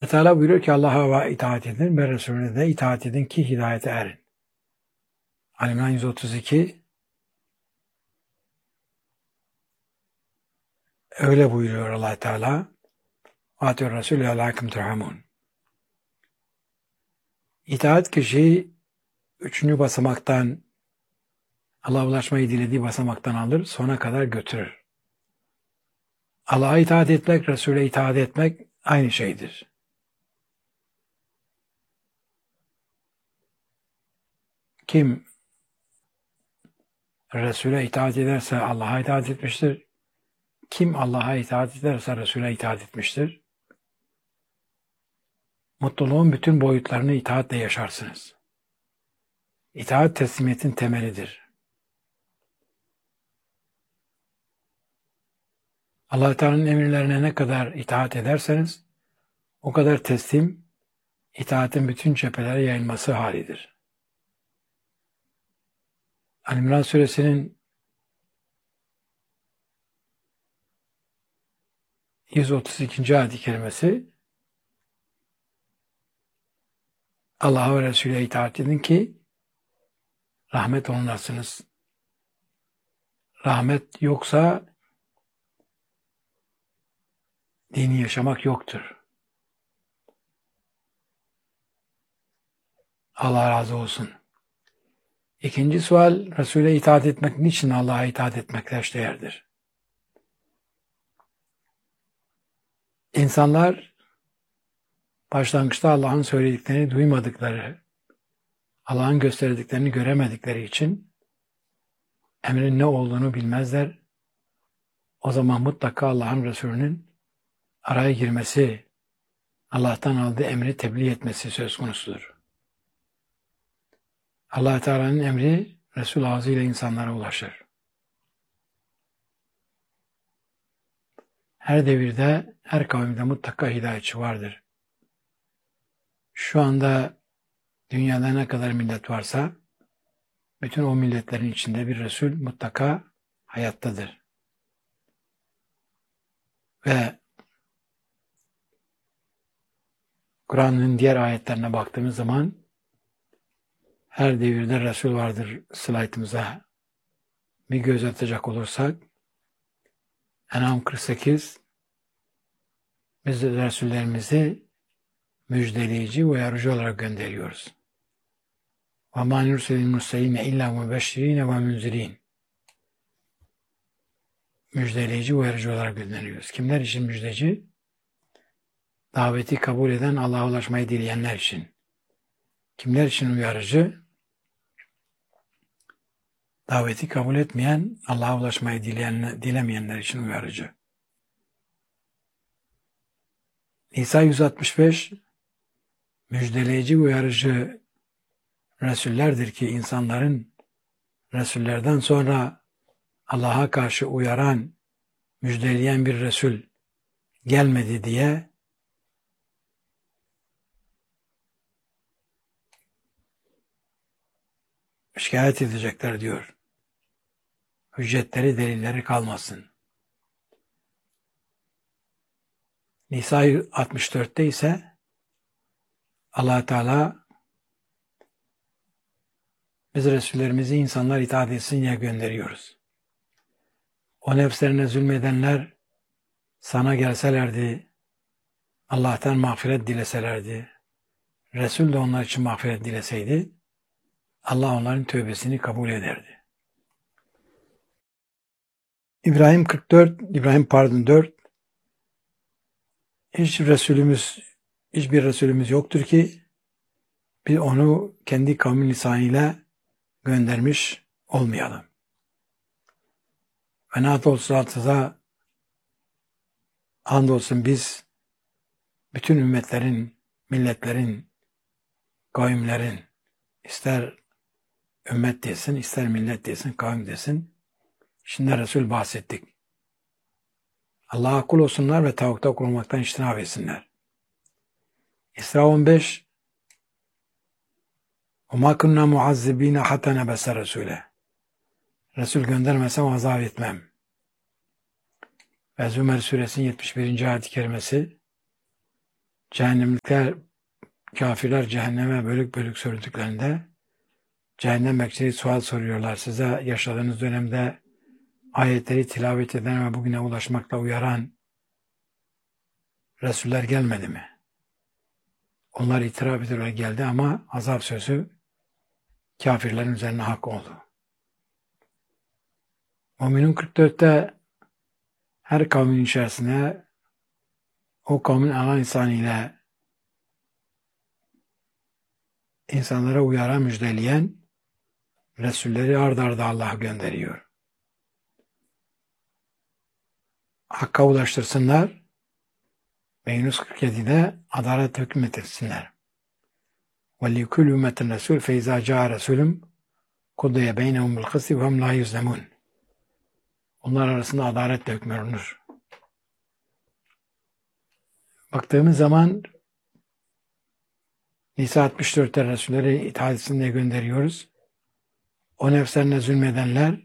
Teala buyuruyor ki Allah'a itaat edin ve Resulüne de itaat edin ki hidayete erin. Ali İmran 132 öyle buyuruyor Allah Teala. Atıyor Resulü alâküm turhamun. İtaat kişiyi üçüncü basamaktan, Allah'a ulaşmayı dilediği basamaktan alır, sona kadar götürür. Allah'a itaat etmek, Resul'e itaat etmek aynı şeydir. Kim Resul'e itaat ederse Allah'a itaat etmiştir. Kim Allah'a itaat ederse Resul'e itaat etmiştir. Mutluluğun bütün boyutlarını itaatle yaşarsınız. İtaat teslimiyetin temelidir. Allah Teala'nın emirlerine ne kadar itaat ederseniz o kadar teslim, itaatin bütün cephelere yayılması halidir. Ali İmran Suresinin 132. ayet-i kerimesi Allah'a ve Resulü'ye itaat edin ki rahmet olunasınız. Rahmet yoksa dini yaşamak yoktur. Allah razı olsun. İkinci sual, Resul'e itaat etmek niçin Allah'a itaat etmekle eşdeğerdir? İnsanlar başlangıçta Allah'ın söylediklerini duymadıkları, Allah'ın gösterdiklerini göremedikleri için emrin ne olduğunu bilmezler. O zaman mutlaka Allah'ın Resulü'nün araya girmesi, Allah'tan aldığı emri tebliğ etmesi söz konusudur. Allah Teala'nın emri Resul ağzıyla insanlara ulaşır. Her devirde, her kavimde mutlaka hidayetçi vardır. Şu anda dünyada ne kadar millet varsa, bütün o milletlerin içinde bir Resul mutlaka hayattadır. Ve Kur'an'ın diğer ayetlerine baktığımız zaman her devirde Resul vardır slaytımıza bir göz atacak olursak En'am 48 biz de Resullerimizi müjdeleyici ve uyarıcı olarak gönderiyoruz. وَمَا نُرْسِلِ الْمُرْسَلِينَ اِلَّا مُبَشِّرِينَ وَمُنْزِرِينَ Müjdeleyici, uyarıcı olarak gönderiyoruz. Kimler için müjdeci? Daveti kabul eden, Allah'a ulaşmayı dileyenler için. Kimler için uyarıcı? Daveti kabul etmeyen, Allah'a ulaşmayı dilemeyenler için uyarıcı. Nisa 165 müjdeleyici, uyarıcı Resullerdir ki insanların Resullerden sonra Allah'a karşı uyaran, müjdeleyen bir Resul gelmedi diye şikayet edecekler diyor. Hüccetleri, delilleri kalmasın. Nisa 64'te ise Allah Teala biz Resullerimizi insanlar itaat etsin diye gönderiyoruz. O nefslerine zulmedenler sana gelselerdi, Allah'tan mağfiret dileselerdi, Resul de onlar için mağfiret dileseydi, Allah onların tövbesini kabul ederdi. İbrahim 4 hiçbir Resulümüz yoktur ki biz onu kendi kavmin lisanıyla göndermiş olmayalım. Ve Naat 36'da andolsun biz bütün ümmetlerin, milletlerin, kavimlerin ister ümmet desin, ister millet desin, kavim desin. Şimdi Resul bahsettik. Allah'a kul olsunlar ve tavukta kurulmaktan içtinab etsinler. İsra 15 وَمَا كُنَّا مُعَذِّب۪ينَ حَتَّى نَبَسَ رَسُولَهِ Resul göndermesem azap etmem. Ve Zümer suresinin 71. ayet-i kerimesi cehennemlikler, kafirler cehenneme bölük bölük sürüldüklerinde cehennem bekçileri sual soruyorlar. Size yaşadığınız dönemde ayetleri tilavet eden ve bugüne ulaşmakla uyaran Resuller gelmedi mi? Onlar itiraf ediyorlar, geldi ama azap sözü kafirlerin üzerine hak oldu. Müminun 44'te her kavmin içerisinde o kavmin ana insanıyla insanlara uyara müjdeleyen Resulleri ard arda Allah gönderiyor. Hakka ulaştırsınlar ve Yunus 47'de adalet hükmet etsinler. وَلِيُكُلُّ اُمَّةٍ رَسُولٍ فَاِذَا جَاءَ رَسُولٌ قُضِيَ بَيْنَهُمْ بِالْقِسْطِ وَهُمْ لَا يُظْلَمُونَ. Onlar arasında adaletle hükmolunur. Baktığımız zaman Nisa 64'te Resulleri itaatinde gönderiyoruz. O nefslerine zulmedenler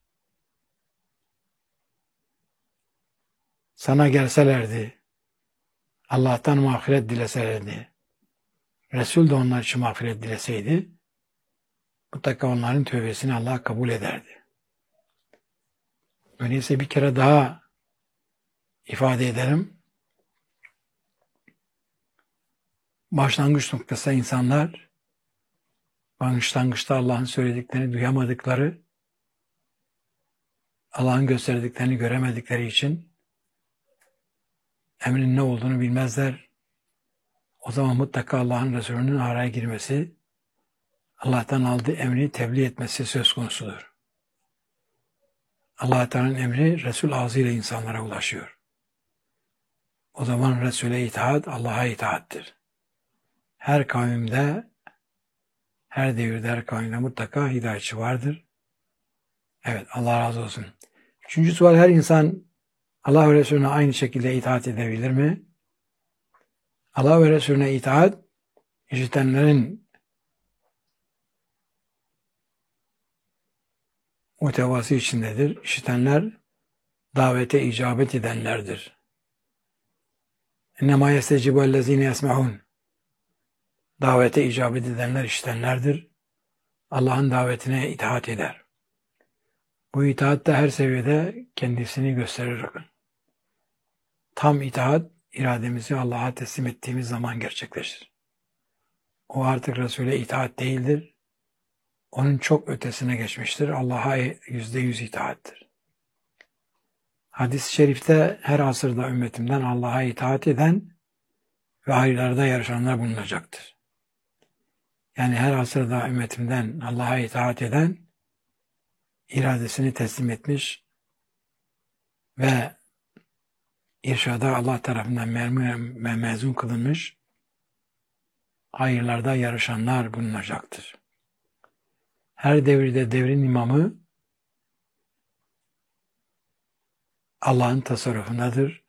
sana gelselerdi, Allah'tan mağfiret dileselerdi, Resul de onlar için mağfiret dileseydi, mutlaka onların tövbesini Allah kabul ederdi. Öyleyse bir kere daha ifade ederim. Başlangıç noktası insanlar, başlangıçta Allah'ın söylediklerini duyamadıkları, Allah'ın gösterdiklerini göremedikleri için emrin ne olduğunu bilmezler. O zaman mutlaka Allah'ın Resulü'nün araya girmesi, Allah'tan aldığı emri tebliğ etmesi söz konusudur. Allah Teala'nın emri Resul ağzıyla insanlara ulaşıyor. O zaman Resul'e itaat Allah'a itaattir. Her kavimde, her devirde, her kavimde mutlaka hidayetçi vardır. Evet, Allah razı olsun. Üçüncü sual, her insan Allah ve Resulüne aynı şekilde itaat edebilir mi? Allah ve Resulüne itaat, işitenlerin muhtevası içindedir. İşitenler, davete icabet edenlerdir. اِنَّمَا يَسْتَجِبُ الَّذ۪ينَ يَسْمَعُونَ. Davete icabet edenler işitenlerdir. Allah'ın davetine itaat eder. Bu itaat de her seviyede kendisini gösterir. Tam itaat, irademizi Allah'a teslim ettiğimiz zaman gerçekleşir. O artık Resul'e itaat değildir. Onun çok ötesine geçmiştir. Allah'a %100 itaattir. Hadis-i şerifte her asırda ümmetimden Allah'a itaat eden ve hayırlarda yarışanlar bulunacaktır. Yani her asırda ümmetimden Allah'a itaat eden, iradesini teslim etmiş ve irşada Allah tarafından mezun kılınmış, hayırlarda yarışanlar bulunacaktır. Her devirde devrin imamı Allah'ın tasarrufundadır.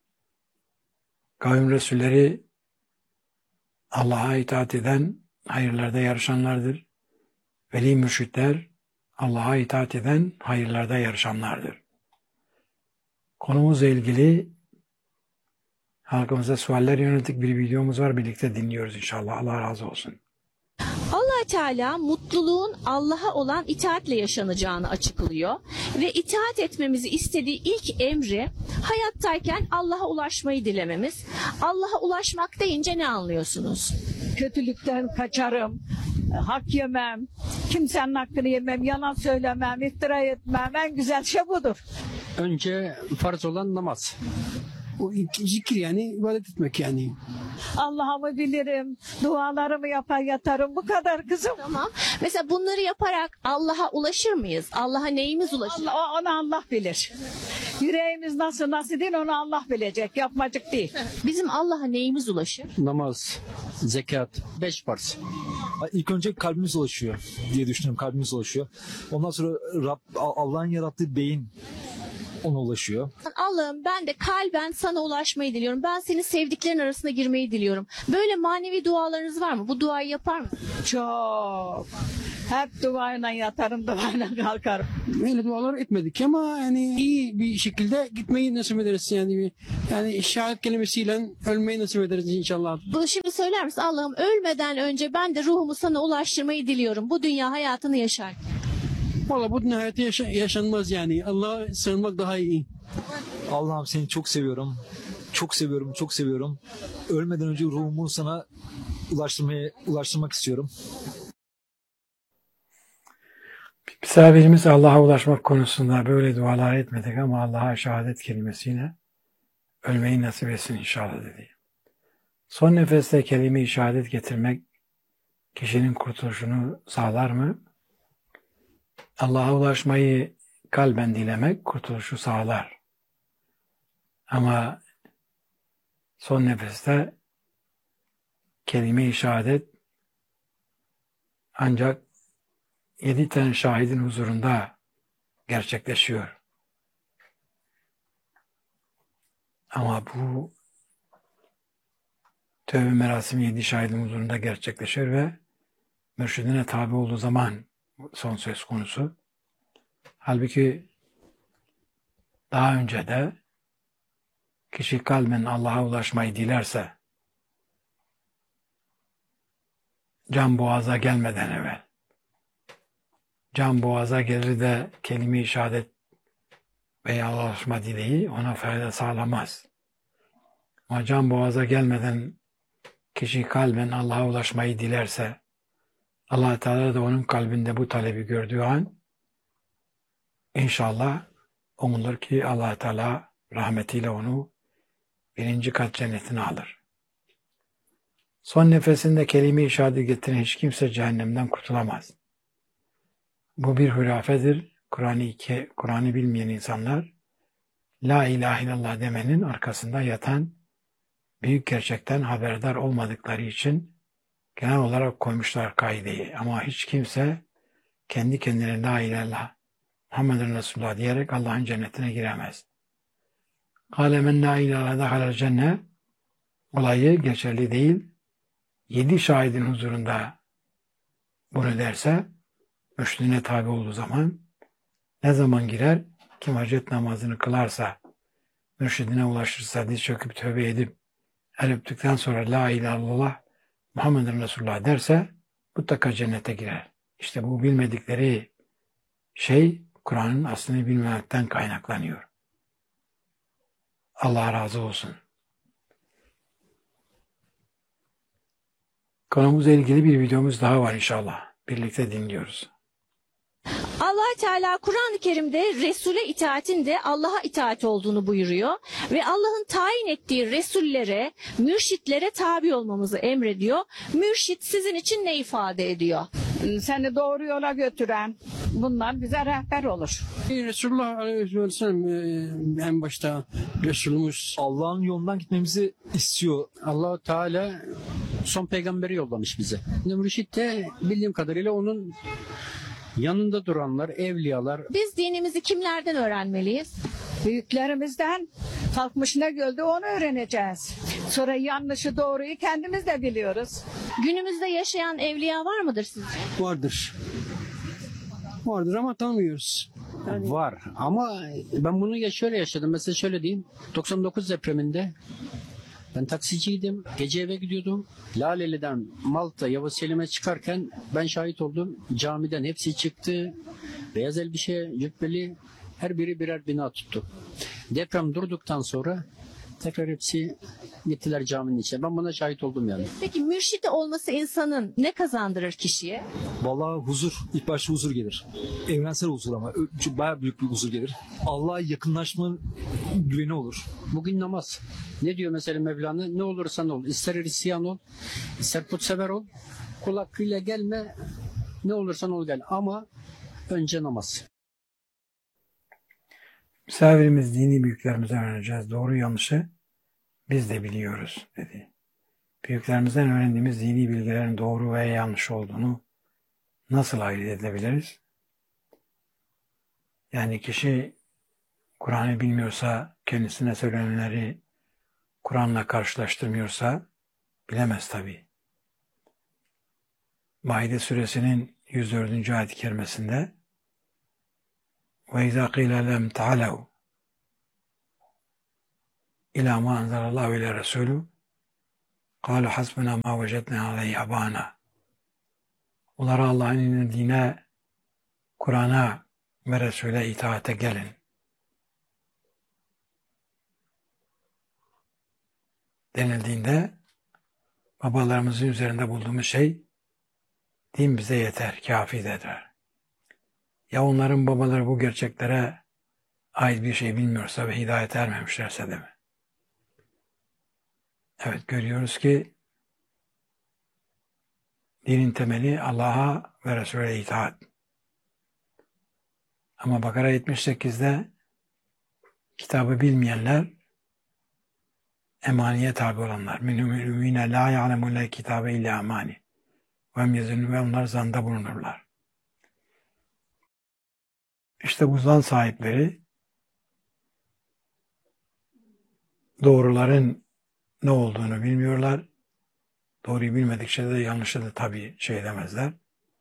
Kavim Resulleri Allah'a itaat eden, hayırlarda yarışanlardır. Veli mürşitler Allah'a itaat eden, hayırlarda yarışanlardır. Konumuzla ilgili halkımıza sualler yönelik bir videomuz var. Birlikte dinliyoruz inşallah. Allah razı olsun. Allah Teala mutluluğun Allah'a olan itaatle yaşanacağını açıklıyor ve itaat etmemizi istediği ilk emri hayattayken Allah'a ulaşmayı dilememiz. Allah'a ulaşmak deyince ne anlıyorsunuz? Kötülükten kaçarım, hak yemem, kimsenin hakkını yemem, yalan söylemem, iftira etmem. En güzel şey budur. Önce farz olan namaz. O zikir, yani ibadet etmek yani. Allah'ımı bilirim, dualarımı yapar yatarım. Bu kadar kızım. Tamam. Mesela bunları yaparak Allah'a ulaşır mıyız? Allah'a neyimiz ulaşır? Onu Allah bilir. Yüreğimiz nasıl değil onu Allah bilecek. Yapmacık değil. Bizim Allah'a neyimiz ulaşır? Namaz, zekat, 5 farz. İlk önce kalbimiz ulaşıyor diye düşünüyorum. Kalbimiz ulaşıyor. Ondan sonra Allah'ın yarattığı beyin ona ulaşıyor. Allah'ım ben de kalben sana ulaşmayı diliyorum. Ben senin sevdiklerin arasına girmeyi diliyorum. Böyle manevi dualarınız var mı? Bu duayı yapar mısınız? Çok. Hep duayla yatarım, duayla kalkarım. Öyle dualar etmedik ama yani iyi bir şekilde gitmeyi nasip ederiz yani. Yani şehadet kelimesiyle ölmeyi nasip ederiz inşallah. Bunu şimdi söyler misin? Allah'ım ölmeden önce ben de ruhumu sana ulaştırmayı diliyorum. Bu dünya hayatını yaşar. Valla bu dünya hayatı yaşanmaz yani. Allah'a sığınmak daha iyi. Allah'ım seni çok seviyorum. Çok seviyorum, çok seviyorum. Ölmeden önce ruhumu sana ulaştırmak istiyorum. Misafirimiz Allah'a ulaşmak konusunda böyle dualar etmedik ama Allah'a şehadet kelimesiyle ölmeyi nasip etsin inşallah dedi. Son nefeste kelime-i şehadet getirmek kişinin kurtuluşunu sağlar mı? Allah'a ulaşmayı kalben dilemek kurtuluşu sağlar. Ama son nefeste kelime-i şehadet ancak 7 tane şahidin huzurunda gerçekleşiyor. Ama bu tövbe merasimi 7 şahidin huzurunda gerçekleşir ve mürşidine tabi olduğu zaman son söz konusu. Halbuki daha önce de kişi kalben Allah'a ulaşmayı dilerse can boğaza gelmeden evvel can boğaza gelir de kelime-i şehadet veya ulaşma dileği ona fayda sağlamaz. Ama can boğaza gelmeden kişi kalben Allah'a ulaşmayı dilerse Allah Teala da onun kalbinde bu talebi gördüğü an inşallah umulur ki Allah Teala rahmetiyle onu 1. kat cennetine alır. Son nefesinde kelime-i şehadet getiren hiç kimse cehennemden kurtulamaz. Bu bir hurafedir. Kur'an'ı bilmeyen insanlar La ilahe illallah demenin arkasında yatan büyük gerçekten haberdar olmadıkları için genel olarak koymuşlar kaideyi. Ama hiç kimse kendi kendine La ilahe illallah Muhammedun Resulullah diyerek Allah'ın cennetine giremez. Kâle men la ilahe dehalel cennet olayı geçerli değil. 7 şahidin huzurunda bunu derse mürşidine tabi olduğu zaman ne zaman girer? Kim hacet namazını kılarsa, mürşidine ulaşırsa, diz çöküp tövbe edip el öptükten sonra La ilahe illallah Muhammedun Resulullah derse mutlaka cennete girer. İşte bu bilmedikleri şey Kur'an'ın aslını bilmemekten kaynaklanıyor. Allah razı olsun. Konumuzla ilgili bir videomuz daha var inşallah. Birlikte dinliyoruz. Allah Teala Kur'an-ı Kerim'de Resul'e itaatin de Allah'a itaat olduğunu buyuruyor ve Allah'ın tayin ettiği Resullere, mürşitlere tabi olmamızı emrediyor. Mürşit sizin için ne ifade ediyor? Seni doğru yola götüren, bunlar bize rehber olur. Resulullah Aleyhisselam en başta Resulümüz Allah'ın yolundan gitmemizi istiyor. Allah Teala son peygamberi yollamış bize. Mürşit de bildiğim kadarıyla onun yanında duranlar, evliyalar. Biz dinimizi kimlerden öğrenmeliyiz? Büyüklerimizden kalkmış ne gördü onu öğreneceğiz. Sonra yanlışı doğruyu kendimiz de biliyoruz. Günümüzde yaşayan evliya var mıdır sizce? Vardır. Vardır ama tanımıyoruz. Var ama ben bunu şöyle yaşadım. Mesela şöyle diyeyim. 99 depreminde ben taksiciydim. Gece eve gidiyordum. Laleli'den Malta Yavuz Selim'e çıkarken ben şahit oldum. Camiden hepsi çıktı. Beyaz elbise, cübbeli, her biri birer bina tuttu. Deprem durduktan sonra tekrar hepsi gittiler caminin içine. Ben buna şahit oldum yani. Peki mürşidi olması insanın ne kazandırır kişiye? Vallahi huzur, ilk başta huzur gelir. Evrensel huzur ama bayağı büyük bir huzur gelir. Allah'a yakınlaşmanın güveni olur. Bugün namaz. Ne diyor mesela Mevlana? Ne olursan ol. İster Hristiyan ol, ister putsever ol. Kul hakkıyla gelme, ne olursan ol gel. Ama önce namaz. Misafirimiz dini büyüklerimizden öğreneceğiz. Doğru yanlışı biz de biliyoruz dedi. Büyüklerimizden öğrendiğimiz dini bilgilerin doğru veya yanlış olduğunu nasıl ayırt edebiliriz? Yani kişi Kur'an'ı bilmiyorsa, kendisine söylenenleri Kur'an'la karşılaştırmıyorsa bilemez tabii. Maide suresinin 104. ayet-i kerimesinde وَاِذَا قِيلَ لَمْ تَعَلَوْا اِلَى مَا اَنْزَلَ اللّٰهُ اِلَى رَسُولُهُ قَالُوا حَسْبُنَا مَا وَجَدْنَا عَلَيْهِ آبَانَا. Onlara Allah'ın indirdiğine, Kur'an'a ve Resul'e itaate gelin. Denildiğinde babalarımızın üzerinde bulduğumuz şey din bize yeter, kâfidir. Ya onların babaları bu gerçeklere ait bir şey bilmiyorsa ve hidayete ermemişlerse de mi? Evet, görüyoruz ki dinin temeli Allah'a ve Resul'e itaat. Ama Bakara 78'de kitabı bilmeyenler, emaniye tabi olanlar. Minhum ümine la ya'lemune kitabe illa amani. Ve onlar zanda bulunurlar. İşte bu zan sahipleri doğruların ne olduğunu bilmiyorlar. Doğruyu bilmedikçe de yanlışı da tabii demezler.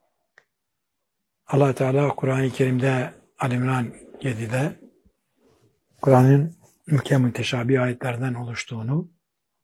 Allah Teala Kur'an-ı Kerim'de Ali-İmran 7'de Kur'an'ın müteşabih ayetlerden oluştuğunu,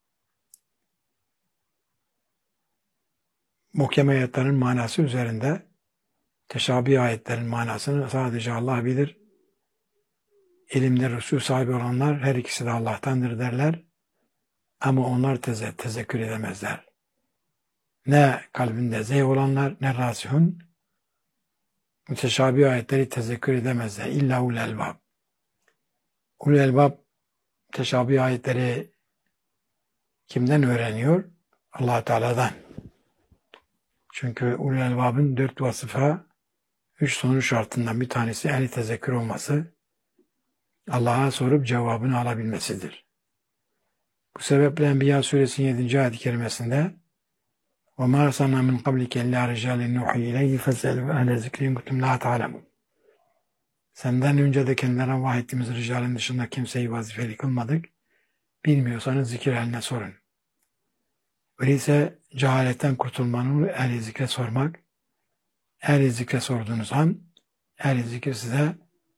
muhkem ayetlerin manası üzerinde teşabih ayetlerin manasını sadece Allah bilir. İlimde Resul sahibi olanlar her ikisi de Allah'tandır derler. Ama onlar tezekkür edemezler. Ne kalbinde zey olanlar ne rasihun müteşabih ayetleri tezekkür edemezler. İlla ulul elbab. Ulul elbab teşabih ayetleri kimden öğreniyor? Allah Teala'dan. Çünkü ulul elbabın 4 vasıfa, 3 sonuç şartından bir tanesi ehli tezekkür olması, Allah'a sorup cevabını alabilmesidir. Bu sebeple Enbiya suresinin 7. ayet-i kerimesinde وَمَا أَرْسَلْنَا مِنْ قَبْلِكَ إِلَّا رِجَالٍ نُوحِي إِلَيْهِ فَاسْأَلُوا أَهْلَ الذِّكْرِ إِنْ كُنتُمْ لَا تَعْلَمُونَ. Senden önce de kendilerine vahyettiğimiz ricalin dışında kimseyi vazifeli kılmadık. Bilmiyorsanız zikir ehline sorun. Öyleyse cehaletten kurtulmanın ehli zikre sormak. Ehli zikre sorduğunuz an ehli zikir size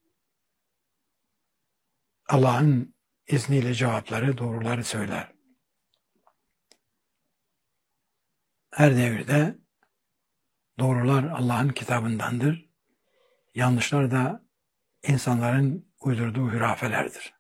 Allah'ın izniyle cevapları, doğruları söyler. Her devirde doğrular Allah'ın kitabındandır. Yanlışlar da insanların uydurduğu hürafelerdir.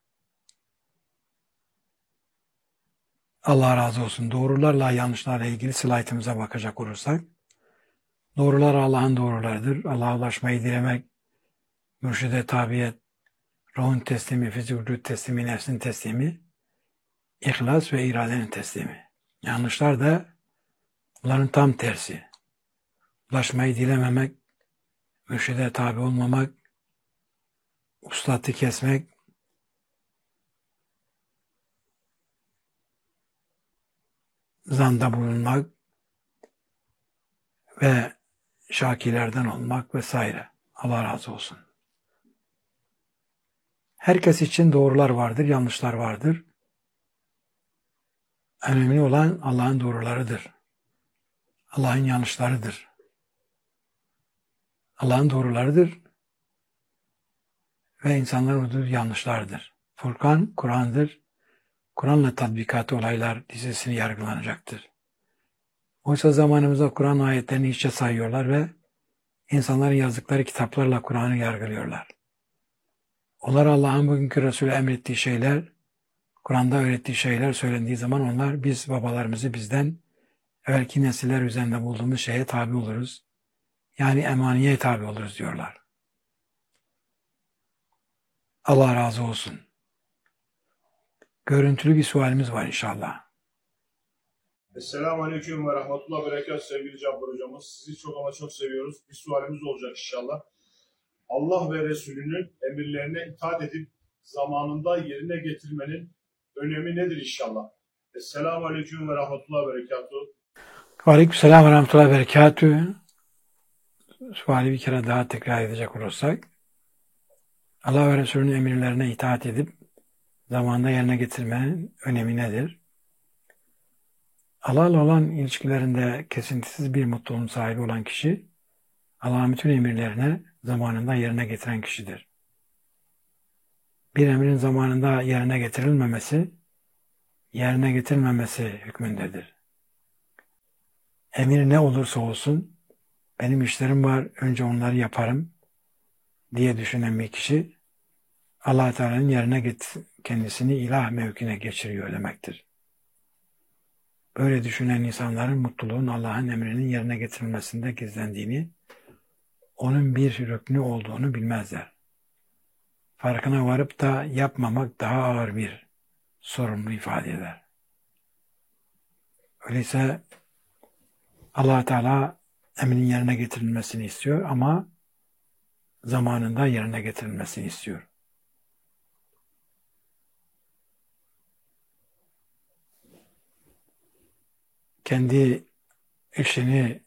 Allah razı olsun. Doğrularla yanlışlarla ilgili slaytımıza bakacak olursak, doğrular Allah'ın doğrularıdır. Allah'a ulaşmayı dilemek, mürşide tabiyet, ruhun teslimi, fizik teslimi, nefsin teslimi, ihlas ve iradenin teslimi. Yanlışlar da bunların tam tersi. Ulaşmayı dilememek, mürşide tabi olmamak, uslatı kesmek, zanda bulunmak ve şakilerden olmak vesaire. Allah razı olsun. Herkes için doğrular vardır, yanlışlar vardır. Önemli olan Allah'ın doğrularıdır. Allah'ın yanlışlarıdır. Allah'ın doğrularıdır ve insanların uyduğu yanlışlardır. Furkan, Kur'an'dır. Kur'an'la tatbikatı olaylar dizisini yargılanacaktır. Oysa zamanımızda Kur'an ayetlerini hiççe sayıyorlar ve insanların yazdıkları kitaplarla Kur'an'ı yargılıyorlar. Onlar Allah'ın bugünkü Resulü emrettiği şeyler, Kur'an'da öğrettiği şeyler söylendiği zaman onlar biz babalarımızı bizden evvelki nesiller üzerinde bulduğumuz şeye tabi oluruz. Yani emaniye tabi oluruz diyorlar. Allah razı olsun. Görüntülü bir sualimiz var inşallah. Esselamu Aleyküm ve Rahmetullah ve Berekat sevgili Cabbar hocamız. Sizi çok ama çok seviyoruz. Bir sualimiz olacak inşallah. Allah ve Resulünün emirlerine itaat edip zamanında yerine getirmenin önemi nedir inşallah? Esselamu Aleyküm ve Rahmetullah ve Berekatuhu. Aleykümselam ve Rahmetullah ve Berekatuhu. Suali bir kere daha tekrar edecek olursak, Allah ve Resulünün emirlerine itaat edip zamanında yerine getirmenin önemi nedir? Allah'la olan ilişkilerinde kesintisiz bir mutluluğun sahibi olan kişi, Allah'ın bütün emirlerini zamanında yerine getiren kişidir. Bir emrin zamanında yerine getirilmemesi hükmündedir. Emir ne olursa olsun, benim işlerim var, önce onları yaparım diye düşünen bir kişi, Allah Teala'nın yerine kendisini ilah mevkine geçiriyor demektir. Böyle düşünen insanların mutluluğun Allah'ın emrinin yerine getirilmesinde gizlendiğini, onun bir rüknü olduğunu bilmezler. Farkına varıp da yapmamak daha ağır bir sorumlu ifade eder. Öyleyse Allah Teala emrin yerine getirilmesini istiyor ama zamanında yerine getirilmesini istiyor. Kendi işini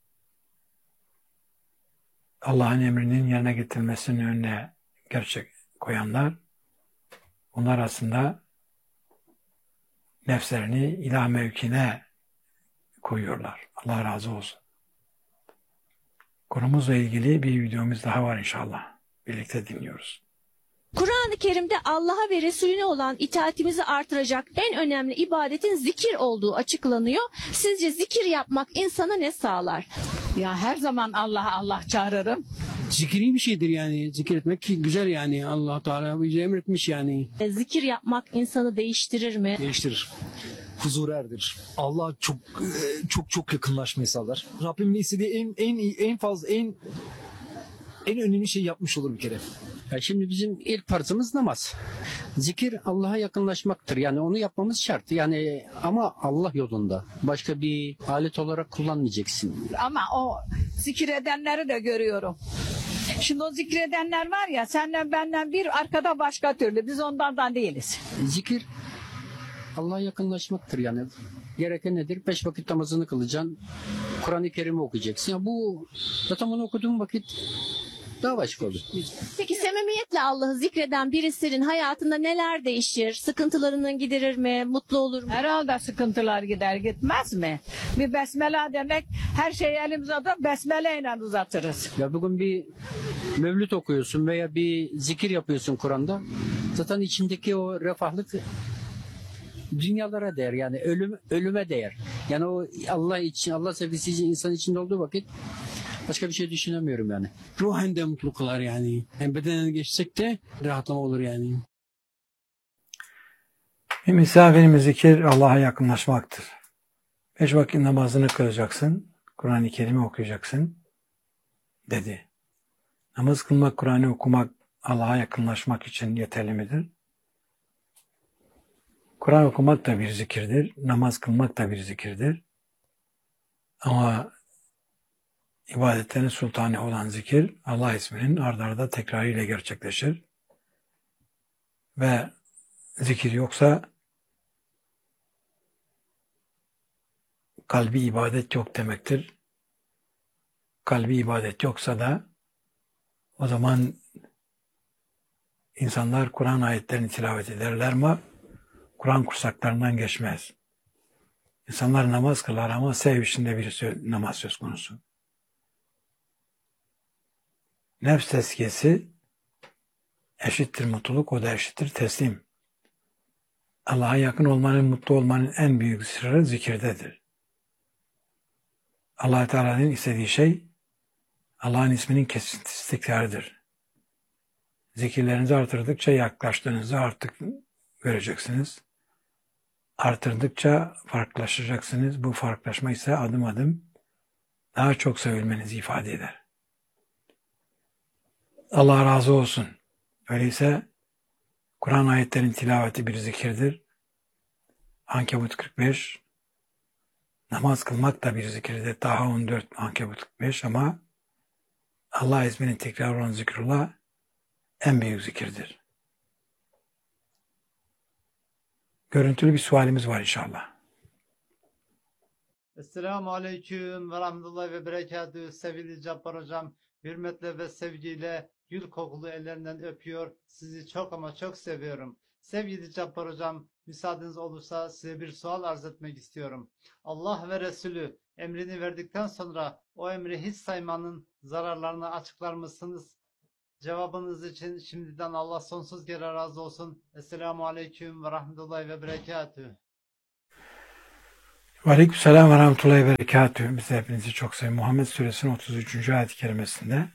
Allah'ın emrinin yerine getirilmesinin önüne gerçek koyanlar, bunlar aslında nefslerini ilah mevkine koyuyorlar. Allah razı olsun. Konumuzla ilgili bir videomuz daha var inşallah. Birlikte dinliyoruz. Kur'an-ı Kerim'de Allah'a ve Resulüne olan itaatimizi artıracak en önemli ibadetin zikir olduğu açıklanıyor. Sizce zikir yapmak insana ne sağlar? Ya her zaman Allah çağırırım. Zikri bir şeydir yani. Zikir etmek güzel yani. Allah Teala bize emretmiş yani. Zikir yapmak insanı değiştirir mi? Değiştirir. Huzur erdirir. Allah çok yakınlaşmayı sağlar. Rabbimin istediği en önemli şey yapmış olur bir kere. Ya şimdi bizim ilk farzımız namaz. Zikir Allah'a yakınlaşmaktır. Yani onu yapmamız şart. Yani ama Allah yolunda. Başka bir alet olarak kullanmayacaksın. Ama o zikredenleri de görüyorum. Şimdi o zikredenler var ya, senden benden bir, arkada başka türlü. Biz onlardan değiliz. Zikir Allah'a yakınlaşmaktır yani. Gereken nedir? 5 vakit namazını kılacaksın. Kur'an-ı Kerim'i okuyacaksın. Ya bu zaten bunu okuduğum vakit daha başka olur. Peki samimiyetle Allah'ı zikreden birisinin hayatında neler değişir? Sıkıntılarını giderir mi? Mutlu olur mu? Herhalde sıkıntılar gider gitmez mi? Bir besmele demek, her şeyi elimize atıp besmeleyle uzatırız. Ya bugün bir mevlüt okuyorsun veya bir zikir yapıyorsun Kur'an'da. Zaten içindeki o refahlık dünyalara değer yani ölüme değer. Yani o Allah için, Allah sevgisi için insan içinde olduğu vakit başka bir şey düşünemiyorum yani. Ruhen de mutlu kılar yani. Hem bedenen geçsek de rahatlama olur yani. Bir misafirimiz zikir Allah'a yakınlaşmaktır. 5 vakit namazını kılacaksın, Kur'an-ı Kerim'i okuyacaksın dedi. Namaz kılmak, Kur'an'ı okumak Allah'a yakınlaşmak için yeterli midir? Kur'an okumak da bir zikirdir, namaz kılmak da bir zikirdir. Ama ibadetlerin sultanı olan zikir, Allah isminin ard arda tekrarıyla gerçekleşir. Ve zikir yoksa kalbi ibadet yok demektir. Kalbi ibadet yoksa da o zaman insanlar Kur'an ayetlerini tilavet ederler ama Kur'an kursaklarından geçmez. İnsanlar namaz kılar ama sev içinde bir namaz söz konusu. Nefs tezkiyesi eşittir mutluluk, o da eşittir teslim. Allah'a yakın olmanın, mutlu olmanın en büyük sırrı zikirdedir. Allah Teala'nın istediği şey Allah'ın isminin kesintisiz tekrarıdır. Zikirlerinizi artırdıkça yaklaştığınızı artık göreceksiniz. Artırdıkça farklılaşacaksınız. Bu farklılaşma ise adım adım daha çok sevilmenizi ifade eder. Allah razı olsun. Öyleyse Kur'an ayetlerin tilaveti bir zikirdir. Ankebut 45. Namaz kılmak da bir zikirdir. Daha 14 Ankebut 45 ama Allah isminin tekrar olan zikrullah en büyük zikirdir. Görüntülü bir sualimiz var inşallah. Esselamu Aleyküm ve Rahmetullahi ve Berekatühü. Sevgili Cabbar Hocam, hürmetle ve sevgiyle gül kokulu ellerinden öpüyor. Sizi çok ama çok seviyorum. Sevgili Cabbar Hocam, müsaadeniz olursa size bir sual arz etmek istiyorum. Allah ve Resulü emrini verdikten sonra o emri hiç saymanın zararlarını açıklar mısınız? Cevabınız için şimdiden Allah sonsuz kere razı olsun. Esselamu Aleyküm ve Rahmetullahi ve Berekatühü. Aleykümselam ve rahmetullahi ve berekatühü. Biz de hepinizi çok seviyoruz. Muhammed Suresinin 33. ayet-i kerimesinde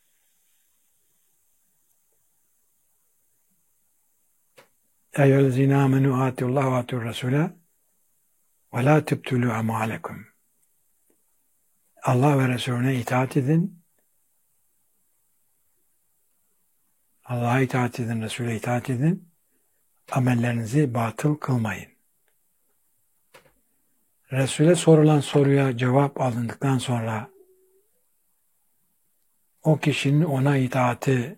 eyyühellezine amenu atiullah ve atiur rasule ve la tübtülü amalekum. Allah ve Resulüne itaat edin. Allah'a itaat edin, Resul'e itaat edin. Amellerinizi batıl kılmayın. Resul'e sorulan soruya cevap alındıktan sonra o kişinin ona itaati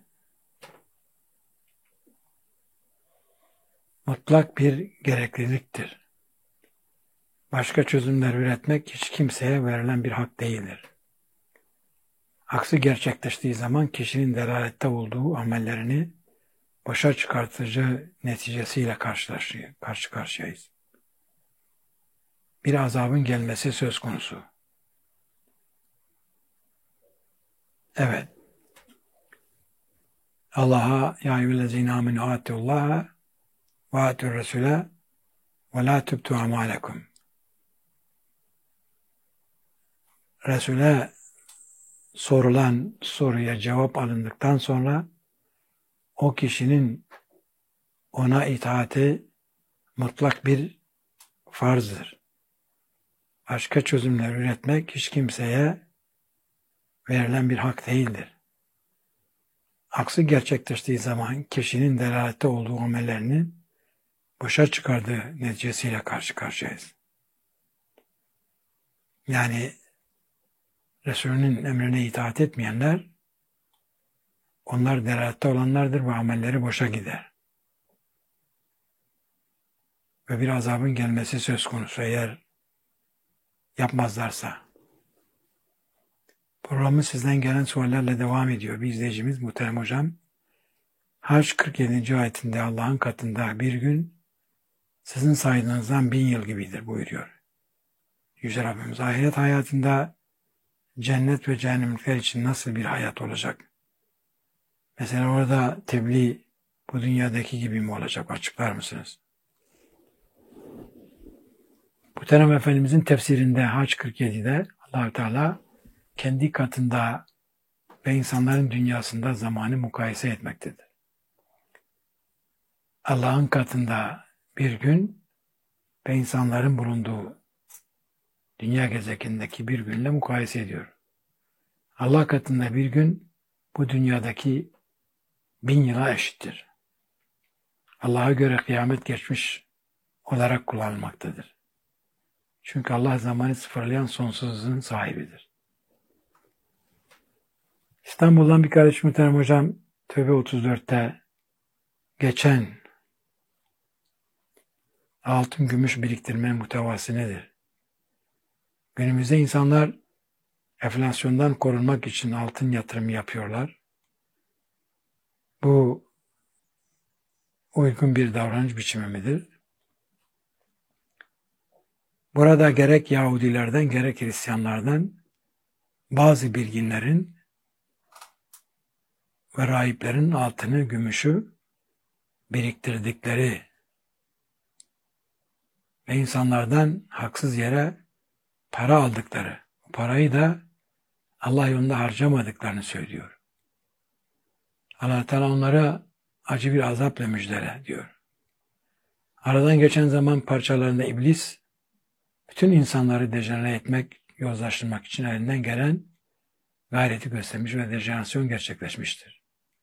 mutlak bir gerekliliktir. Başka çözümler üretmek hiç kimseye verilen bir hak değildir. Aksi gerçekleştiği zaman kişinin delalette olduğu amellerini boşa çıkartıcı neticesiyle karşı karşıyayız. Bir azabın gelmesi söz konusu. Evet. Allah'a ya eyyühellezine amenu atiullaha ve atiur resule ve la tübtü amalekum. Resul'e sorulan soruya cevap alındıktan sonra o kişinin ona itaati mutlak bir farzdır. Başka çözümler üretmek hiç kimseye verilen bir hak değildir. Aksi gerçekleştiği zaman kişinin delalette olduğu amellerini boşa çıkardığı neticesiyle karşı karşıyayız. Yani Resulünün emrine itaat etmeyenler, onlar delalette olanlardır ve amelleri boşa gider. Ve bir azabın gelmesi söz konusu eğer yapmazlarsa. Programımız sizden gelen suallerle devam ediyor. Bir izleyicimiz Muhterem Hocam, Hac 47. ayetinde Allah'ın katında bir gün sizin saydığınızdan 1000 yıl gibidir buyuruyor. Yüce Rabbimiz ahiret hayatında cennet ve cehennemlikler için nasıl bir hayat olacak? Mesela orada tebliğ bu dünyadaki gibi mi olacak? Açıklar mısınız? Muhterem Efendimizin tefsirinde Hac 47'de Allah-u Teala kendi katında ve insanların dünyasında zamanı mukayese etmektedir. Allah'ın katında bir gün ve insanların bulunduğu dünya gezegenindeki bir günle mukayese ediyor. Allah katında bir gün bu dünyadaki 1000 yıla eşittir. Allah'a göre kıyamet geçmiş olarak kullanılmaktadır. Çünkü Allah zamanı sıfırlayan sonsuzluğun sahibidir. İstanbul'dan bir kardeş Muhterem Hocam Tövbe 34'te geçen altın gümüş biriktirmenin muhtevası nedir? Günümüzde insanlar enflasyondan korunmak için altın yatırımı yapıyorlar. Bu uygun bir davranış biçimi midir? Burada gerek Yahudilerden gerek Hristiyanlardan bazı bilginlerin ve rahiplerin altını, gümüşü biriktirdikleri ve insanlardan haksız yere para aldıkları, bu parayı da Allah yolunda harcamadıklarını söylüyor. Allah Teala onlara acı bir azapla müjdele diyor. Aradan geçen zaman parçalarında iblis bütün insanları dejenere etmek, yozlaştırmak için elinden gelen gayreti göstermiş ve dejenerasyon gerçekleşmiştir.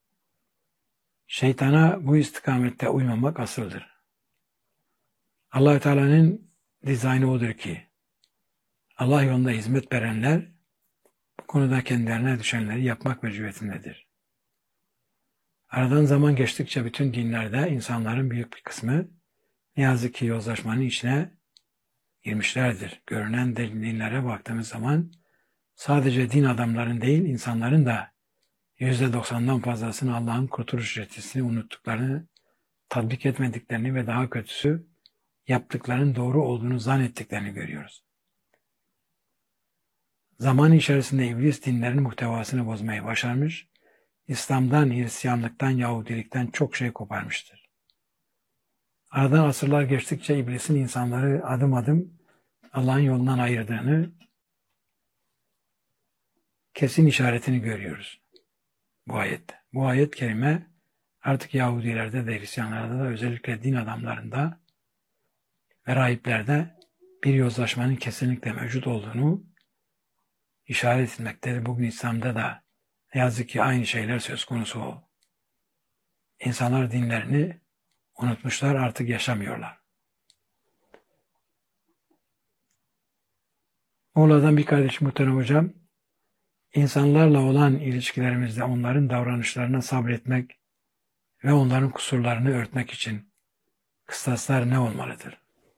Şeytana bu istikamette uymamak asıldır. Allah Teala'nın dizaynı odur ki Allah yolunda hizmet verenler bu konuda kendilerine düşenleri yapmak mecburiyetindedir. Aradan zaman geçtikçe bütün dinlerde insanların büyük bir kısmı ne yazık ki yozlaşmanın içine girmişlerdir. Görünen dinlere baktığımız zaman sadece din adamların değil insanların da %90'dan fazlasını Allah'ın kurtuluş reçetesini unuttuklarını tatbik etmediklerini ve daha kötüsü yaptıklarının doğru olduğunu zannettiklerini görüyoruz. Zaman içerisinde iblis dinlerin muhtevasını bozmayı başarmış, İslam'dan, Hristiyanlıktan, Yahudilikten çok şey koparmıştır. Aradan asırlar geçtikçe iblisin insanları adım adım Allah'ın yolundan ayırdığını, kesin işaretini görüyoruz bu ayette. Bu ayet-i kerime artık Yahudilerde de, Hristiyanlarda da, özellikle din adamlarında ve rahiplerde bir yozlaşmanın kesinlikle mevcut olduğunu işaret etmektedir. Bugün İslam'da da ne yazık ki aynı şeyler söz konusu. İnsanlar dinlerini unutmuşlar, artık yaşamıyorlar. Muğla'dan bir kardeşim muhterem hocam, insanlarla olan ilişkilerimizde onların davranışlarına sabretmek ve onların kusurlarını örtmek için kıstaslar ne olmalıdır?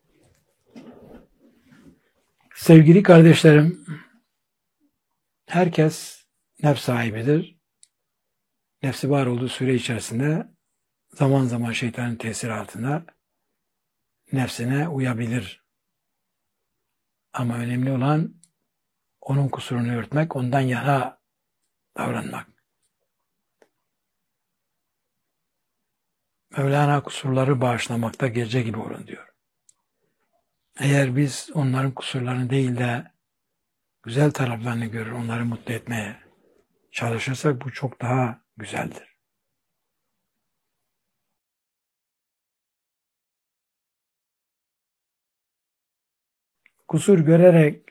Sevgili kardeşlerim, herkes nefs sahibidir. Nefsi var olduğu süre içerisinde zaman zaman şeytanın tesiri altında nefsine uyabilir. Ama önemli olan onun kusurunu örtmek, ondan yana davranmak. Mevlana kusurları bağışlamakta gece gibi olun diyor. Eğer biz onların kusurlarını değil de güzel taraflarını görür, onları mutlu etmeye çalışırsak bu çok daha güzeldir. Kusur görerek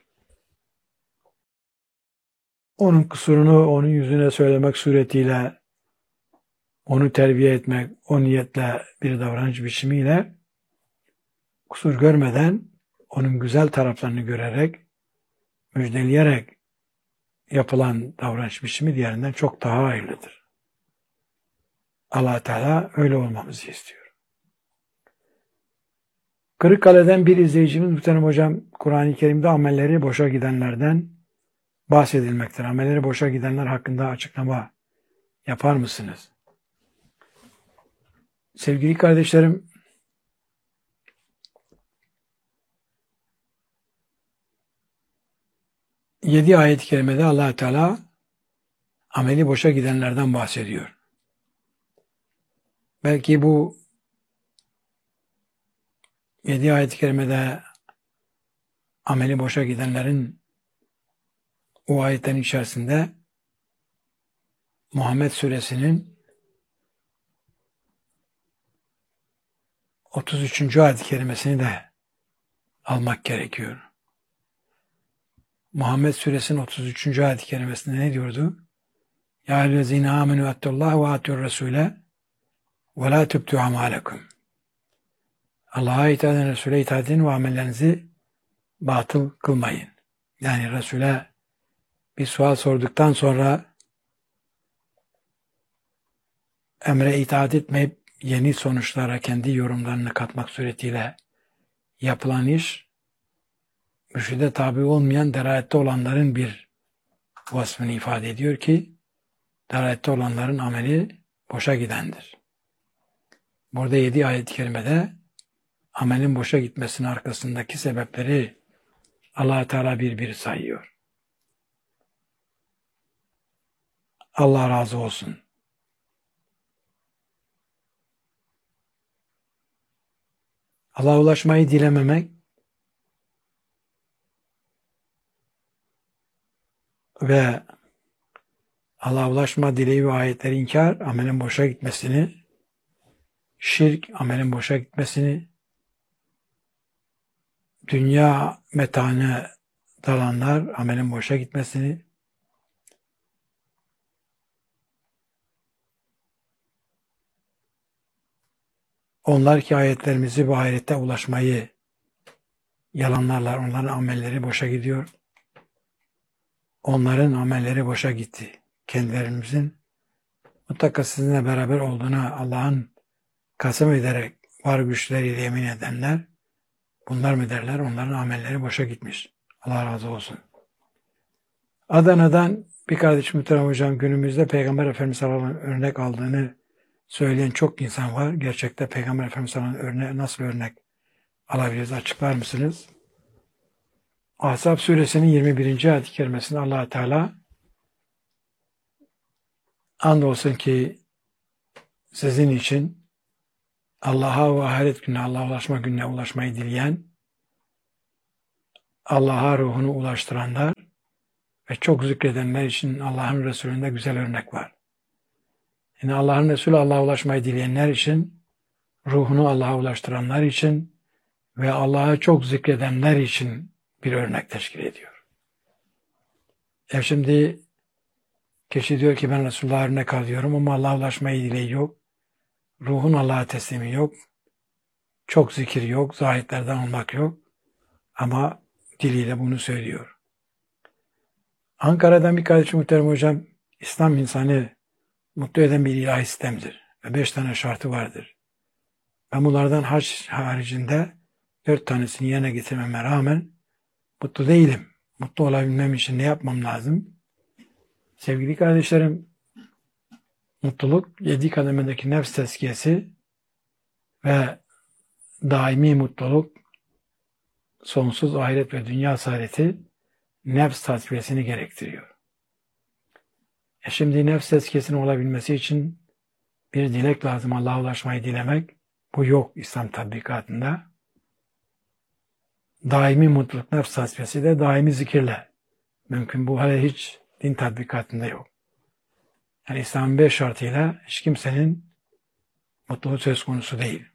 onun kusurunu onun yüzüne söylemek suretiyle onu terbiye etmek, o niyetle bir davranış biçimiyle kusur görmeden onun güzel taraflarını görerek, müjdeleyerek yapılan davranış biçimi diğerinden çok daha hayırlıdır. Allah Teala öyle olmamızı istiyor. Kırıkkale'den bir izleyicimiz muhterem hocam, Kur'an-ı Kerim'de amelleri boşa gidenlerden bahsedilmektir. Amelleri boşa gidenler hakkında açıklama yapar mısınız? Sevgili kardeşlerim, yedi ayet-i kerimede Allah Teala ameli boşa gidenlerden bahsediyor. Belki bu 7 ayet-i kerimede ameli boşa gidenlerin o ayetlerin içerisinde Muhammed Suresinin 33. ayet-i kerimesini de almak gerekiyor. Muhammed Suresinin 33. ayet-i kerimesinde ne diyordu? Ya eyyühellezine amenu ettellaha ve atiur resule ve la tübtü amalekum. Allah'a itaat edin, Resul'e itaat edin ve amellerinizi batıl kılmayın. Yani Resul'e bir sual sorduktan sonra emre itaat etmeyip yeni sonuçlara kendi yorumlarını katmak suretiyle yapılan iş, mürşide tabi olmayan derayette olanların bir vasfını ifade ediyor ki, derayette olanların ameli boşa gidendir. Burada 7 ayet-i kerimede amelin boşa gitmesinin arkasındaki sebepleri Allah Teala bir bir sayıyor. Allah razı olsun. Allah'a ulaşmayı dilememek ve Allah'a ulaşma dileği ve ayetleri inkar, amelin boşa gitmesini, şirk, amelin boşa gitmesini, dünya metaını dalanlar, amelin boşa gitmesini, onlar ki ayetlerimizi bu ahirette ulaşmayı yalanlarlar, onların amelleri boşa gidiyor. Onların amelleri boşa gitti. Kendilerimizin mutlaka sizinle beraber olduğuna Allah'ın kasem ederek var güçleriyle yemin edenler, bunlar mı derler? Onların amelleri boşa gitmiş. Allah razı olsun. Adana'dan bir kardeşim muhterem hocam günümüzde Peygamber Efendimiz sallallahu aleyhi ve sellem örnek aldığını söyleyen çok insan var. Gerçekte Peygamber Efendimiz'den nasıl örnek alabiliriz? Açıklar mısınız? Ahzab suresinin 21. ayet-i kerimesinde Allah Teala andolsun ki sizin için Allah'a ve ahiret gününe, Allah'a ulaşma gününe ulaşmayı dileyen, Allah'a ruhunu ulaştıranlar ve çok zikredenler için Allah'ın Resulü'nde güzel örnek var. Yani Allah'ın Resulü Allah'a ulaşmayı dileyenler için, ruhunu Allah'a ulaştıranlar için ve Allah'ı çok zikredenler için bir örnek teşkil ediyor. Şimdi kişi diyor ki ben Resulullah'a örnek alıyorum ama Allah'a ulaşmayı dileği yok. Ruhun Allah'a teslimi yok. Çok zikir yok. Zahitlerden olmak yok. Ama diliyle bunu söylüyor. Ankara'dan bir kardeşim muhterem hocam, İslam insanı mutlu eden bir ilahi sistemdir. Ve 5 tane şartı vardır. Ben bunlardan hac haricinde 4 tanesini yerine getirmeme rağmen mutlu değilim. Mutlu olabilmem için ne yapmam lazım? Sevgili kardeşlerim, mutluluk 7 kademedeki nefs tezkiyesi ve daimi mutluluk, sonsuz ahiret ve dünya saadeti nefs tasfiyesini gerektiriyor. Şimdi nefs tezkiyesinin olabilmesi için bir dilek lazım. Allah'a ulaşmayı dilemek. Bu yok İslam tatbikatında. Daimi mutluluk nefs tasfiyesi de daimi zikirle mümkün. Bu hala hiç din tatbikatında yok. Yani İslam'ın 5 şartıyla hiç kimsenin mutluluğu söz konusu değil.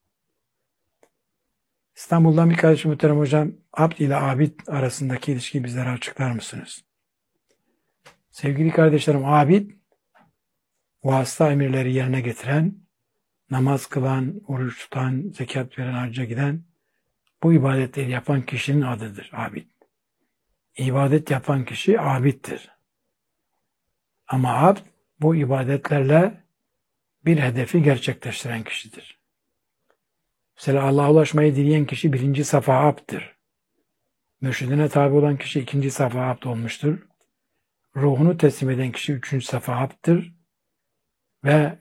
İstanbul'dan bir kardeşim muhterem hocam, abd ile abid arasındaki ilişkiyi bizlere açıklar mısınız? Sevgili kardeşlerim, abid, vasıta emirleri yerine getiren, namaz kılan, oruç tutan, zekat veren, hacca giden, bu ibadetleri yapan kişinin adıdır abid. İbadet yapan kişi abiddir. Ama abd, bu ibadetlerle bir hedefi gerçekleştiren kişidir. Mesela Allah'a ulaşmayı dileyen kişi 1. safa abddir. Mürşidine tabi olan kişi 2. safa abd olmuştur. Ruhunu teslim eden kişi 3. safa abddir. Ve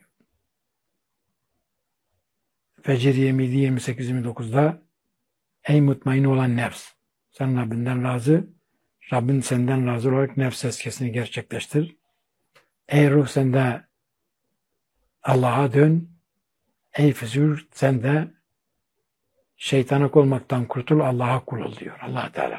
Fecr 27-28-29'da ey mutmain olan nefs, sen Rabbinden razı, Rabbin senden razı olarak nefs tezkiyesini gerçekleştir. Ey ruh sen de Allah'a dön. Ey füzur sen de şeytana olmaktan kurtul, Allah'a kul ol diyor Allah Teala.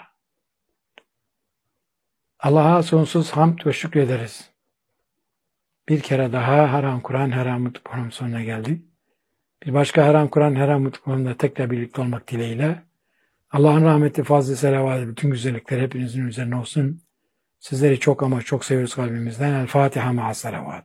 Allah'a sonsuz hamd ve şükrederiz. Bir kere daha Haram Kur'an, Haram Mutlu Kur'an sonuna geldik. Bir başka Haram Kur'an, Haram Mutlu Kur'an'da tekrar birlikte olmak dileğiyle Allah'ın rahmeti, fazlı selavatı, bütün güzellikler hepinizin üzerine olsun. Sizleri çok ama çok seviyoruz kalbimizden. El Fatiha ma'as salavat.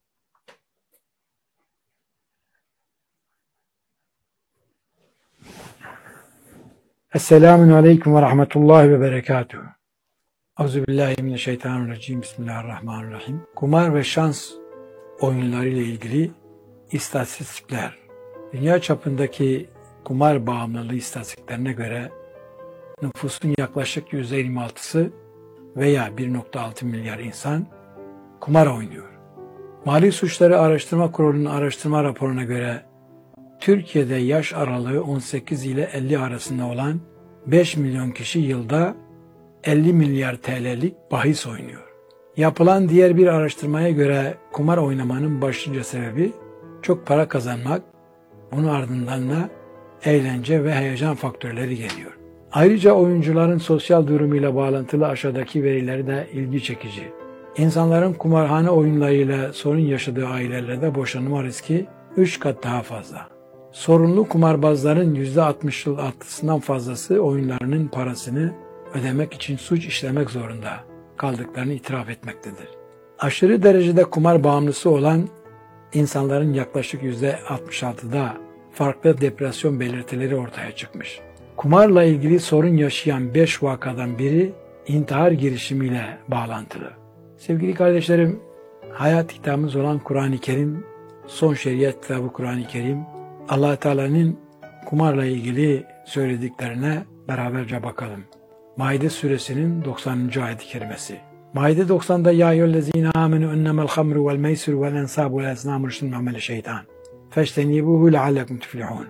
Esselamun aleyküm ve rahmetullahi ve berekatuhu. Euzubillahimineşşeytanirracim. Bismillahirrahmanirrahim. Kumar ve şans oyunları ile ilgili istatistikler. Dünya çapındaki kumar bağımlılığı istatistiklerine göre nüfusun yaklaşık %26'sı veya 1,6 milyar insan kumar oynuyor. Mali Suçları Araştırma Kurulu'nun araştırma raporuna göre Türkiye'de yaş aralığı 18 ile 50 arasında olan 5 milyon kişi yılda 50 milyar TL'lik bahis oynuyor. Yapılan diğer bir araştırmaya göre kumar oynamanın başlıca sebebi çok para kazanmak, bunun ardından da eğlence ve heyecan faktörleri geliyor. Ayrıca oyuncuların sosyal durumuyla bağlantılı aşağıdaki verileri de ilgi çekici. İnsanların kumarhane oyunlarıyla sorun yaşadığı ailelerde boşanma riski 3 kat daha fazla. Sorunlu kumarbazların %66'sından fazlası oyunlarının parasını ödemek için suç işlemek zorunda kaldıklarını itiraf etmektedir. Aşırı derecede kumar bağımlısı olan insanların yaklaşık %66'da farklı depresyon belirtileri ortaya çıkmış. Kumarla ilgili sorun yaşayan 5 vakadan biri intihar girişimiyle bağlantılı. Sevgili kardeşlerim, hayat kitabımız olan Kur'an-ı Kerim, son şeriat kitabı Kur'an-ı Kerim, Allah Teala'nın kumarla ilgili söylediklerine beraberce bakalım. Maide suresinin 90. ayet-i kerimesi. Maide 90'da ya eyyühellezine amenu ennemel hamru vel meysir vel ensabu vel eznamu rüştün ameli şeytan. Feştenibuhu leallekum tuflihun.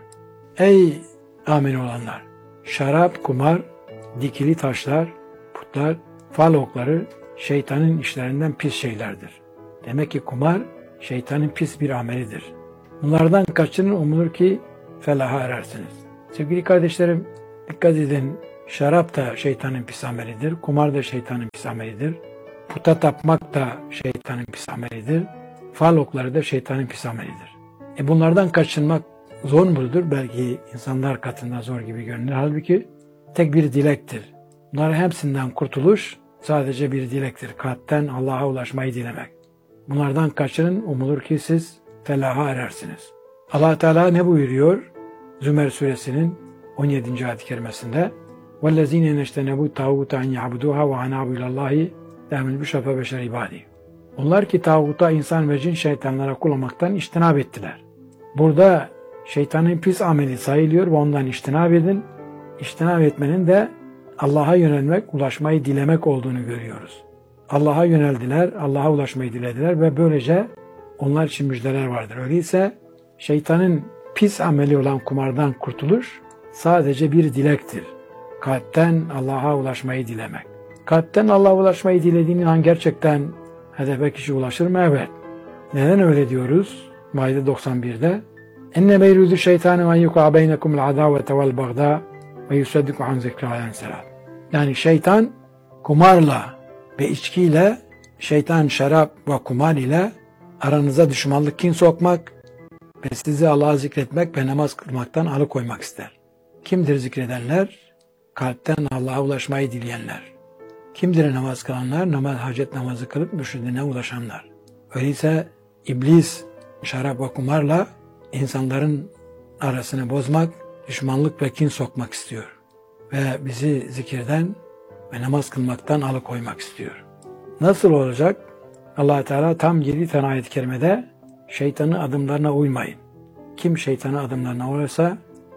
Ey amin olanlar! Şarap, kumar, dikili taşlar, putlar, fal okları şeytanın işlerinden pis şeylerdir. Demek ki kumar şeytanın pis bir amelidir. Bunlardan kaçının umulur ki felaha erersiniz. Sevgili kardeşlerim, dikkat edin. Şarap da şeytanın pis amelidir. Kumar da şeytanın pis amelidir. Puta tapmak da şeytanın pis amelidir. Fal okları da şeytanın pis amelidir. Bunlardan kaçınmak zor mudur? Belki insanlar katında zor gibi görünür. Halbuki tek bir dilektir. Bunların hepsinden kurtuluş sadece bir dilektir. Kalpten Allah'a ulaşmayı dilemek. Bunlardan kaçının umulur ki siz felaha erersiniz. Allah Teala ne buyuruyor? Zümer suresinin 17. ayet-i kerimesinde وَالَّذ۪ينَ نَشْتَنَبُوا تَاغُوتَ اَنْ يَعْبُدُوهَا وَعَنَابُوا اِلَى اللّٰهِ دَمِلْ بِشَفَ بَشَرِ ibadi. Onlar ki tağuta, insan ve cin şeytanlara kul olmaktan iştinab ettiler. Burada şeytanın pis ameli sayılıyor ve ondan iştinab edin. İştinab etmenin de Allah'a yönelmek, ulaşmayı dilemek olduğunu görüyoruz. Allah'a yöneldiler, Allah'a ulaşmayı dilediler ve böylece onlar için müjdeler vardır. Öyleyse şeytanın pis ameli olan kumardan kurtuluş sadece bir dilektir. Kalpten Allah'a ulaşmayı dilemek. Kalpten Allah'a ulaşmayı dilediğin an gerçekten hedefe kişi ulaşır mı? Evet. Neden öyle diyoruz? Maide 91'de اِنَّ مَيْرُدُ الشَّيْطَانِ وَاَنْ يُقَعَ بَيْنَكُمُ الْعَدَاوَةَ وَالْبَغْضَاءَ وَيُسَدِّقُ عَنْ ذِكْرِ اللّٰهِ. Yani şeytan kumarla ve içkiyle, şeytan şarap ve kumar ile aranıza düşmanlık, kin sokmak ve sizi Allah'a zikretmek ve namaz kılmaktan alıkoymak ister. Kimdir zikredenler? Kalpten Allah'a ulaşmayı dileyenler. Kimdir namaz kılanlar? Hacet namazı kılıp mürşidine ulaşanlar. Öyleyse iblis şarap ve kumarla insanların arasını bozmak, düşmanlık ve kin sokmak istiyor. Ve bizi zikirden ve namaz kılmaktan alıkoymak istiyor. Nasıl olacak? Allah Teala tam 7 tane ayet-i kerimede şeytanın adımlarına uymayın. Kim şeytanın adımlarına uyarsa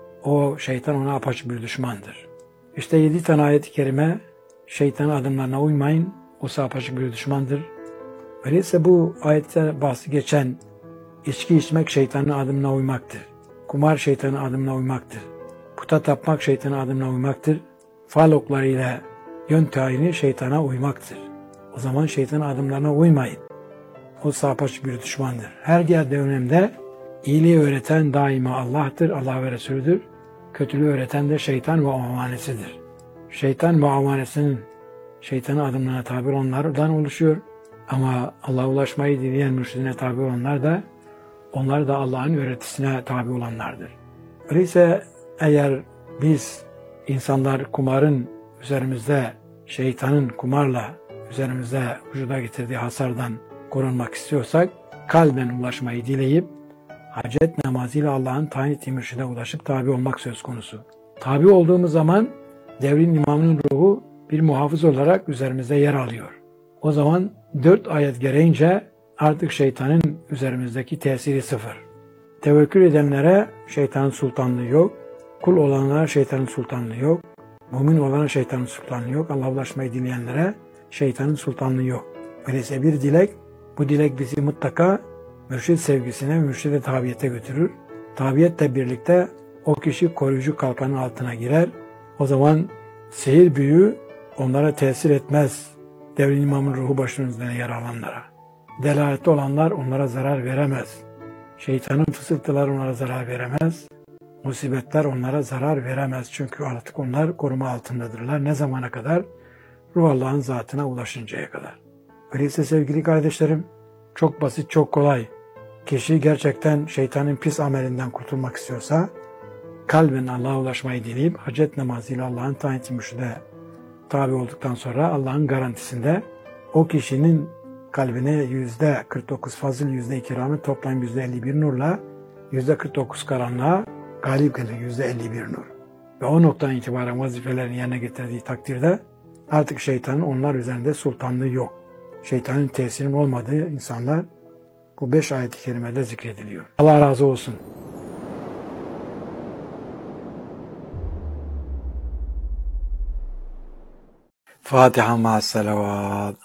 o şeytan ona apaçık bir düşmandır. İşte 7 tane ayet-i kerime şeytanın adımlarına uymayın, o apaçık bir düşmandır. Öyleyse bu ayette bahsi geçen içki içmek şeytanın adımına uymaktır. Kumar şeytanın adımına uymaktır. Puta tapmak şeytanın adımına uymaktır. Fal oklarıyla yön tayini şeytana uymaktır. O zaman şeytanın adımlarına uymayın. O apaçık bir düşmandır. Her yerde önemde iyiliği öğreten daima Allah'tır, Allah ve Resulüdür. Kötülüğü öğreten de şeytan ve avanesidir. Şeytan ve avanesinin şeytanın adımlarına tabi olanlardan oluşuyor. Ama Allah'a ulaşmayı dileyen mürşidine tabi olanlar da onlar da Allah'ın öğretisine tabi olanlardır. Öyleyse eğer biz insanlar kumarın üzerimizde, şeytanın kumarla üzerimizde vücuda getirdiği hasardan korunmak istiyorsak kalben ulaşmayı dileyip hacet namazıyla Allah'ın tayin ettiği mürşide ulaşıp tabi olmak söz konusu. Tabi olduğumuz zaman devrin imamının ruhu bir muhafız olarak üzerimizde yer alıyor. O zaman 4 ayet gereğince artık şeytanın üzerimizdeki tesiri sıfır. Tevekkül edenlere şeytanın sultanlığı yok. Kul olanlara şeytanın sultanlığı yok. Mümin olana şeytanın sultanlığı yok. Allah'a ulaşmayı dileyenlere şeytanın sultanlığı yok. Öyleyse bir dilek, bu dilek bizi mutlaka mürşid sevgisine, mürşide tabiyete götürür. Tabiyetle birlikte o kişi koruyucu kalkanın altına girer. O zaman sihir büyü onlara tesir etmez. Devrin imamın ruhu başının üzerine yer alanlara. Delaletli olanlar onlara zarar veremez. Şeytanın fısıltıları onlara zarar veremez. Musibetler onlara zarar veremez. Çünkü artık onlar koruma altındadırlar. Ne zamana kadar? Ruh Allah'ın zatına ulaşıncaya kadar. Öyleyse sevgili kardeşlerim, çok basit, çok kolay. Kişi gerçekten şeytanın pis amelinden kurtulmak istiyorsa, kalben Allah'a ulaşmayı dileyip, hacet namazıyla Allah'ın tayin ettiği mürşide tabi olduktan sonra Allah'ın garantisinde o kişinin kalbine %49 fazıl, %2 rahmet, toplam %51 nurla %49 karanlığa galip gelir, %51 nur. Ve o noktadan itibaren vazifelerini yerine getirdiği takdirde artık şeytanın onlar üzerinde sultanlığı yok. Şeytanın tesirinin olmadığı insanlar bu 5 ayet-i kerimede zikrediliyor. Allah razı olsun. Fatiha ma'as salavat.